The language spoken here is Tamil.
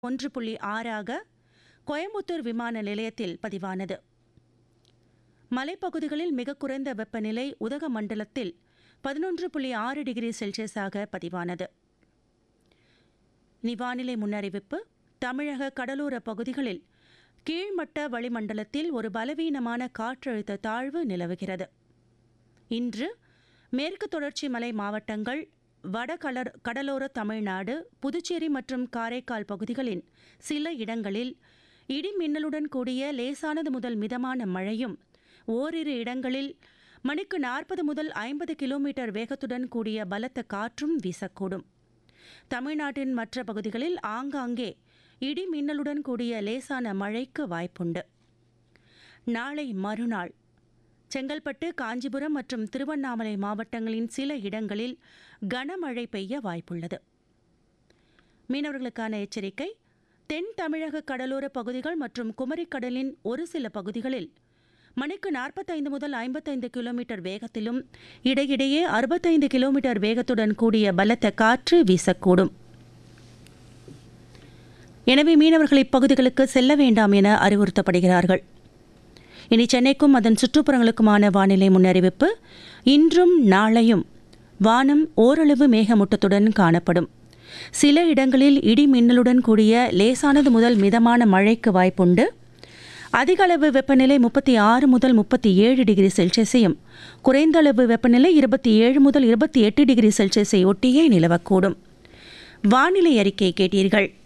1.6 கோயம்புத்தூர் விமான நிலையத்தில் பதிவானது. மலைப்பகுதிகளில் மிக குறைந்த வெப்பநிலை உதகமண்டலத்தில் 11.6 டிகிரி செல்சியஸாக பதிவானது. வானிலை முன்னறிவிப்பு. தமிழக கடலோர பகுதிகளில் கீழ்மட்ட வளிமண்டலத்தில் ஒரு பலவீனமான காற்றழுத்த தாழ்வு நிலவுகிறது. இன்று மேற்கு தொடர்ச்சி மலை மாவட்டங்கள், வட கடலோர தமிழ்நாடு, புதுச்சேரி மற்றும் காரைக்கால் பகுதிகளின் சில இடங்களில் இடி மின்னலுடன் கூடிய லேசானது முதல் மிதமான மழையும், ஓரிரு இடங்களில் மணிக்கு 40 முதல் 50 கிலோமீட்டர் வேகத்துடன் கூடிய பலத்த காற்றும் வீசக்கூடும். தமிழ்நாட்டின் மற்ற பகுதிகளில் ஆங்காங்கே இடி மின்னலுடன் கூடிய லேசான மழைக்கு வாய்ப்புண்டு. நாளை மறுநாள் செங்கல்பட்டு, காஞ்சிபுரம் மற்றும் திருவண்ணாமலை மாவட்டங்களின் சில இடங்களில் கனமழை பெய்ய வாய்ப்புள்ளது. மீனவர்களுக்கான எச்சரிக்கை. தென் தமிழக கடலோர பகுதிகள் மற்றும் குமரிக்கடலின் ஒரு சில பகுதிகளில் மணிக்கு 45 முதல் 55 கிலோமீட்டர் வேகத்திலும், இடையிடையே 65 கிலோமீட்டர் வேகத்துடன் கூடிய பலத்த காற்று வீசக்கூடும். எனவே மீனவர்கள் இப்பகுதிகளுக்கு செல்ல வேண்டாம் என அறிவுறுத்தப்படுகிறார்கள். இனி சென்னைக்கும் அதன் சுற்றுப்புறங்களுக்குமான வானிலை முன்னறிவிப்பு. இன்றும் நாளையும் வானம் ஓரளவு மேகமூட்டத்துடன் காணப்படும். சில இடங்களில் இடி மின்னலுடன் கூடிய லேசானது முதல் மிதமான மழைக்கு வாய்ப்புண்டு. அதிக அளவு வெப்பநிலை 36 முதல் 37 டிகிரி செல்சியஸையும், குறைந்த அளவு வெப்பநிலை 27 முதல் 28 டிகிரி செல்சியஸை ஒட்டியே நிலவக்கூடும். வானிலை அறிக்கை கேட்டீர்கள்.